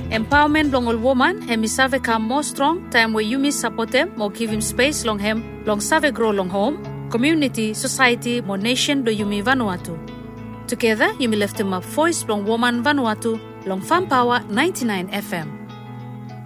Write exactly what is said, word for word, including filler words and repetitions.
Empowerment long all woman, and me save come more strong, time where you me support them, more give him space long him, long save grow long home, community, society, more nation do you me Vanuatu. Together, you me lift him up voice long woman Vanuatu, long Farm Power ninety-nine F M.